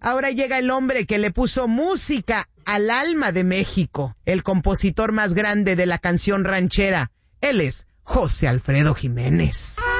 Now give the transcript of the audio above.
Ahora llega el hombre que le puso música al alma de México, el compositor más grande de la canción ranchera. Él es José Alfredo Jiménez.